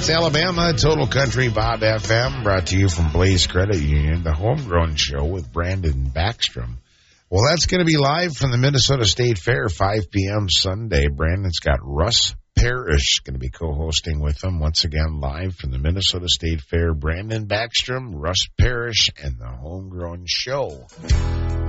It's Alabama Total Country Bob FM, brought to you from Blaze Credit Union, the Homegrown Show with Brandon Backstrom. Well, that's going to be live from the Minnesota State Fair, 5 p.m. Sunday. Brandon's got Russ Parrish going to be co-hosting with them once again live from the Minnesota State Fair. Brandon Backstrom, Russ Parrish, and the Homegrown Show.